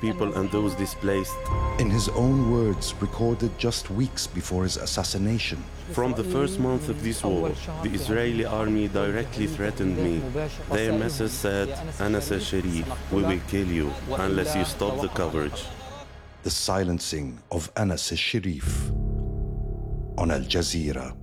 people and those displaced. In his own words, recorded just weeks before his assassination. From the first month of this war, the Israeli army directly threatened me. Their message said, Anas al-Sharif, we will kill you unless you stop the coverage. The silencing of Anas al-Sharif on Al Jazeera.